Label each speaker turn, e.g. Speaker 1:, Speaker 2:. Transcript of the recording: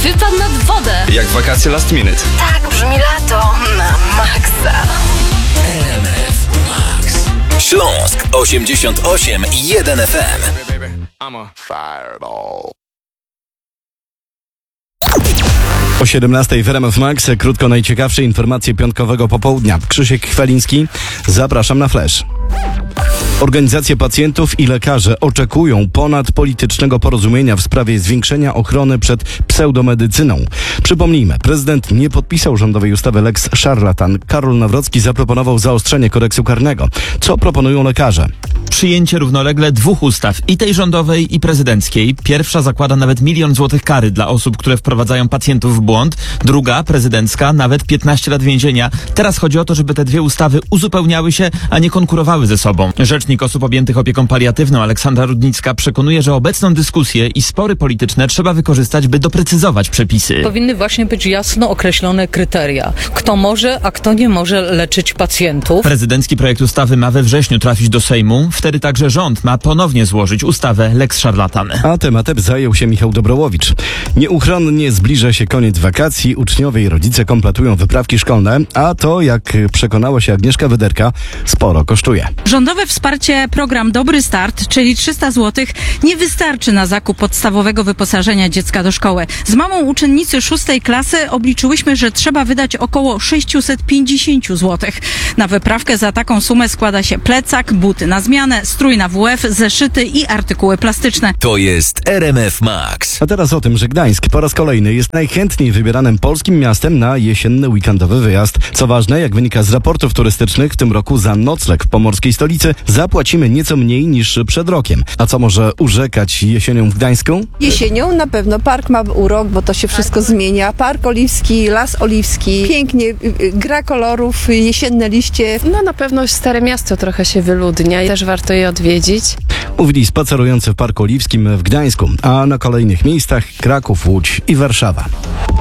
Speaker 1: wypad nad wodę.
Speaker 2: Jak wakacje last minute.
Speaker 1: Tak brzmi lato na maksa.
Speaker 3: RMF Max. Śląsk 88,1 FM.
Speaker 4: I'm a fireball.
Speaker 5: O 17 w RMF Max krótko najciekawsze informacje piątkowego popołudnia. Krzysiek Chwaliński, zapraszam na Flash. Organizacje pacjentów i lekarze oczekują ponadpolitycznego porozumienia w sprawie zwiększenia ochrony przed pseudomedycyną. Przypomnijmy, prezydent nie podpisał rządowej ustawy Lex Szarlatan. Karol Nawrocki zaproponował zaostrzenie kodeksu karnego. Co proponują lekarze?
Speaker 6: Przyjęcie równolegle dwóch ustaw, i tej rządowej, i prezydenckiej. Pierwsza zakłada nawet 1 000 000 złotych kary dla osób, które wprowadzają pacjentów w błąd. Druga, prezydencka, nawet 15 lat więzienia. Teraz chodzi o to, żeby te dwie ustawy uzupełniały się, a nie konkurowały ze sobą. Rzecznik osób objętych opieką paliatywną Aleksandra Rudnicka przekonuje, że obecną dyskusję i spory polityczne trzeba wykorzystać, by doprecyzować przepisy.
Speaker 7: Powinny właśnie być jasno określone kryteria. Kto może, a kto nie może leczyć pacjentów.
Speaker 6: Prezydencki projekt ustawy ma we wrześniu trafić do Sejmu. Wtedy także rząd ma ponownie złożyć ustawę Lex Szarlatan.
Speaker 5: A tematem zajął się Michał Dobrołowicz. Nieuchronnie zbliża się koniec wakacji. Uczniowie i rodzice kompletują wyprawki szkolne, a to, jak przekonała się Agnieszka Wyderka, sporo kosztuje.
Speaker 8: Rządowe wsparcie, program Dobry Start, czyli 300 zł, nie wystarczy na zakup podstawowego wyposażenia dziecka do szkoły. Z mamą uczennicy 6. klasy obliczyłyśmy, że trzeba wydać około 650 zł. Na wyprawkę za taką sumę składa się plecak, buty na zmianę, strój na WF, zeszyty i artykuły plastyczne.
Speaker 3: To jest RMF Max.
Speaker 5: A teraz o tym, że Gdańsk po raz kolejny jest najchętniej wybieranym polskim miastem na jesienny weekendowy wyjazd. Co ważne, jak wynika z raportów turystycznych, w tym roku za nocleg w pomorskiej stolicy zapłacimy nieco mniej niż przed rokiem. A co może urzekać jesienią w Gdańsku?
Speaker 9: Jesienią na pewno park ma urok, bo to się wszystko zmienia. Park Oliwski, Las Oliwski, pięknie, gra kolorów, jesienne liście.
Speaker 10: No na pewno Stare Miasto trochę się wyludnia i też warto je odwiedzić.
Speaker 5: Mówili spacerujący w Parku Oliwskim w Gdańsku, a na kolejnych miejscach Kraków, Łódź i Warszawa.